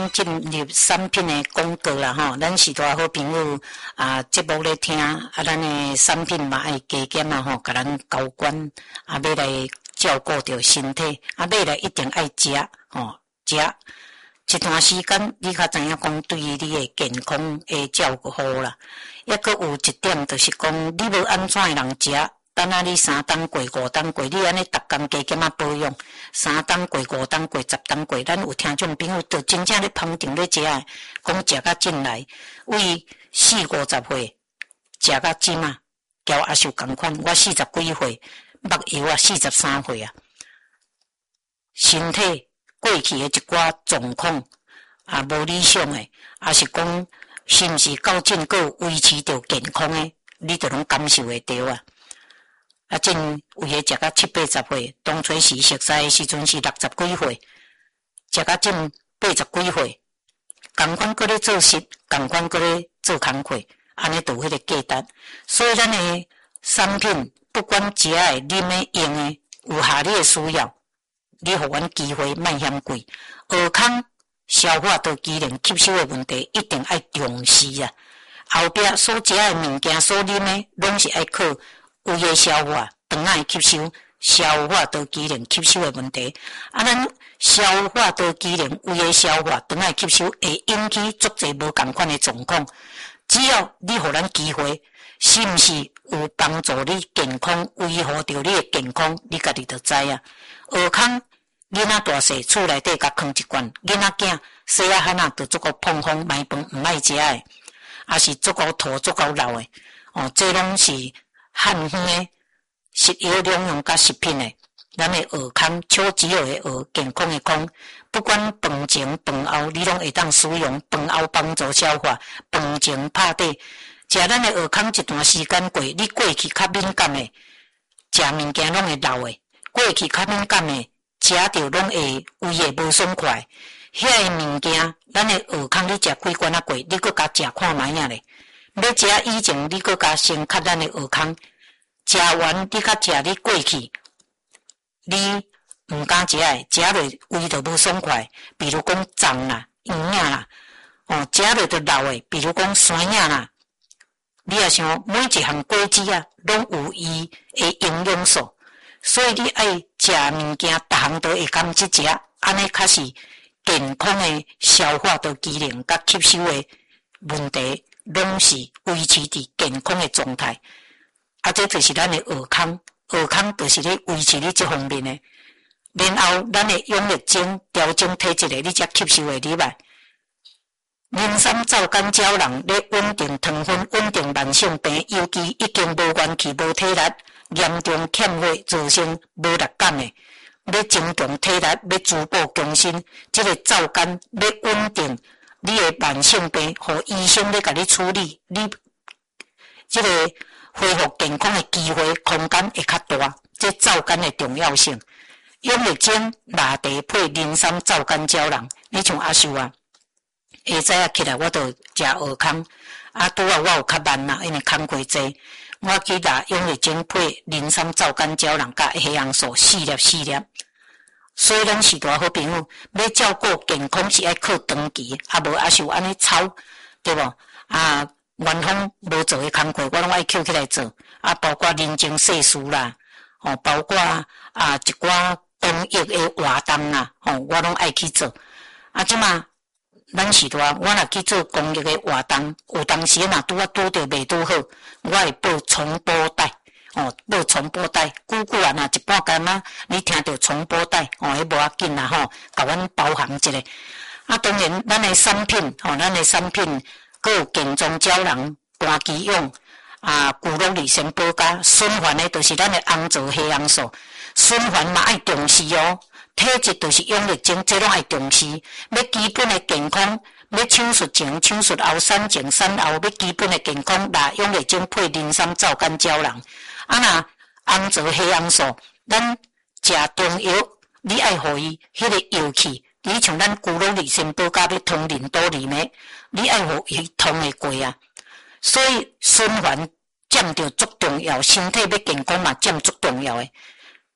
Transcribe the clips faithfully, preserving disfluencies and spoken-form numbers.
进入产品的广告啦吼，咱时代好朋友啊，节目咧听啊，咱的产品嘛爱加减啊吼，甲咱交关啊，要来照顾着身体，啊，买来一定爱食吼，食一段时间，你较知影讲对于你的健康的照顾好啦。抑阁有一点就是讲，你要安怎的人食？等下你三冬过五冬过，你安尼逐工加减啊保养，三冬过五冬过十冬过，咱有听众朋友就真正咧烹调咧食诶，讲食甲进来，为四五十岁食甲即嘛，交阿叔共款，我四十几岁，目睭啊四十三岁啊，身体过去诶一寡状况啊无理想诶，也是讲是毋是到正个维持着健康诶，你就拢感受会到啊。啊，真有诶食到七八十岁，当初时熟悉诶时阵是六十几岁，食到真八十几岁，共款搁咧做事，共款搁咧做工课，安尼就有迄个价值。所以咱诶产品，不管食诶、啉诶、用诶，有合你诶需要，你互阮机会莫嫌贵。耳康、消化道机能吸收诶问题，一定爱重视啊。后壁所食诶物件、所啉诶，拢是爱靠胃诶消化，肠仔吸收，消化道机能吸收诶问题。啊，咱消化道机能、胃诶消化、肠仔吸收，会引起足侪无共款诶状况。只要你互咱机会，是毋是有帮助你健康，维护着你诶健康，你家己就知啊。耳康囡仔大细厝内底甲放一罐，囡仔囝细仔汉仔就足够碰风买饭毋爱食诶，也是足够吐足够老诶。哦，这拢是汉方诶食药两用甲食品诶，咱诶耳康超只有诶耳健康诶康，不管饭前饭后，你拢会当使用，饭后帮助消化，饭前拍底。食咱诶耳康一段时间过，你过去较敏感诶，食物件拢会老诶，过去较敏感诶，食着拢会胃会无爽快。遐个物件，咱诶耳康你食几罐啊过，你搁甲食看卖啊咧。要食以前，你搁甲先吸咱诶耳康。食完你较食你过去，你毋敢食诶，食落胃就无爽快，比如讲胀啦、痒痒啦，哦，食落就老诶，比如讲酸痒啦。你也想每一项果子啊，拢有伊诶营养素，所以你爱食物件，逐项都会甘去食，安尼较是健康诶消化道机能甲吸收诶问题，拢是维持伫健康诶状态。啊，这就是咱的耳康，耳康就是咧维持你这方面的。然后，咱的养力精、调整体质的，你才吸收会入来。人参皂苷胶囊咧稳定糖分、稳定慢性病，尤其已经无元气、无体力、严重欠血造成无力感的，要增强体力、要逐步更新，这个皂苷要稳定你的慢性病，和医生咧甲你处理，你这个。恢复健康的机会空间会较大，这皂苷的重要性。养力精、辣茶配人参皂苷胶囊，你像阿秀啊，下早啊起来我就食耳康，啊拄啊我有较慢啦，因为工过济，我去拿养力精配人参皂苷胶囊甲黑杨素四粒四粒。所以咱时代好朋友要照顾健康是爱靠长期，啊无阿秀安尼操，对无啊？元芳无做诶工课，我拢爱捡起来做，啊，包括人情世事啦，吼、哦，包括啊一寡公益诶活动啦，吼、哦，我拢爱去做。啊，即嘛，咱时代我若去做公益诶活动，有当时若拄啊拄着袂拄好，我会报重播带，哦，报重播带，久久啊，若一半干嘛，你听到重播带，哦，迄无要紧啦，吼，甲阮包含一下。啊，当然，咱诶产品，吼、哦，咱诶产品。还有健壮胶囊、肝肌用啊，骨碌里先保加循环的，就是咱的红枣黑杨素。循环嘛爱重视哦，体质就是养力精，这拢爱重视。要基本的健康，要手术前、手术后、产前、产后，要基本的健康，拿养力精配人参皂苷胶囊。啊，那红枣黑杨素，咱食中药，你爱互伊迄个药气。你像咱骨碌里先保加要通淋多里面，你爱互伊通会过啊。所以循环占着足重要，身体要健康嘛占足重要诶。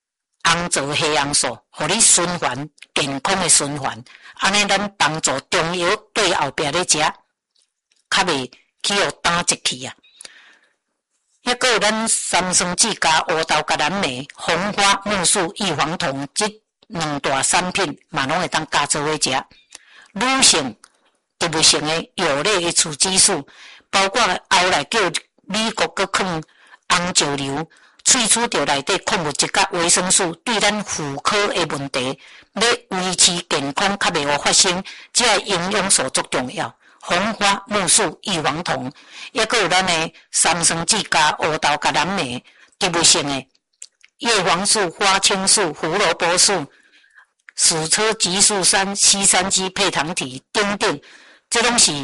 红枣黑红素，互你循环健康的循环，安尼咱帮助中药对后壁咧食，较袂去互打折去啊。抑个有咱三酸酯加乌豆加蓝莓、红花木素异黄酮这两大产品，嘛拢会当加做伙食。女性植物性的药类的雌激素，包括后来叫美国搁放红石榴，萃取到内底矿物质甲维生素，对咱妇科的问题，要维持健康较袂互发生，这营养素足重要。红花木素异黄酮，抑个有咱的三酸酯加乌豆加蓝莓，植物性的叶黄素、花青素、胡萝卜素、矢车激素三、烯三基配糖体等等，这拢是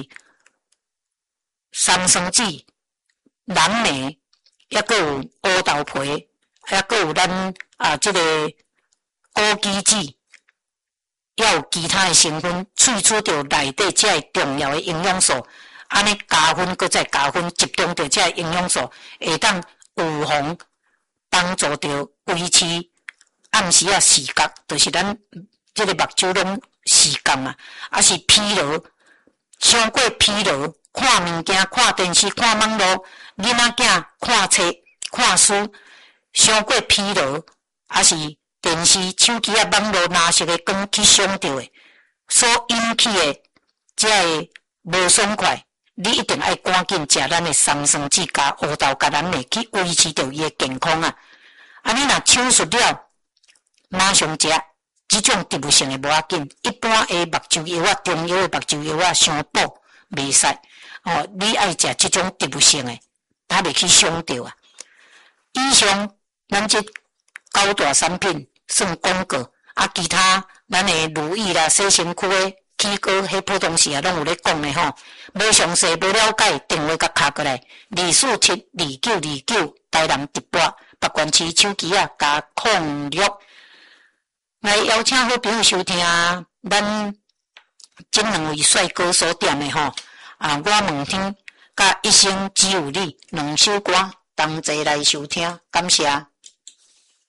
三酸酯、蓝莓，抑个有乌豆皮，抑个有咱啊这个枸杞子。也有其他的成分萃取到内底这个重要的营养素，安尼加分，搁再加分，集中到这个营养素，会当预防帮助到维持暗时啊视觉，就是咱这个目睭拢视觉啊，啊是疲劳，伤过疲劳，看物件、看电视、看网络，囡仔囝看册、看书，伤过疲劳，啊是。电视、手机啊、网络、蓝色的光去伤到的，所引起的这个无爽快，你一定要赶紧食咱的三酸酯加乌豆加蓝莓去维持到伊的健康啊！啊，你若手术了，马上食，这种植物性的无要紧，一般的目睭药啊、中药的目睭药啊，伤补袂使哦。你爱食这种植物性的，它袂去伤到啊。以上咱这九大产品。算广告啊，其他咱的如意啦、洗身躯的起膏、迄普通时啊，拢有咧讲的吼。无详细、无了解，电话甲卡过来，二四七二九二九，台南直播，北关市手机啊加控六，来邀请好朋友收听咱这两位帅哥所点的吼啊，我问天甲一生只有你两首歌，同齐来收听，感谢。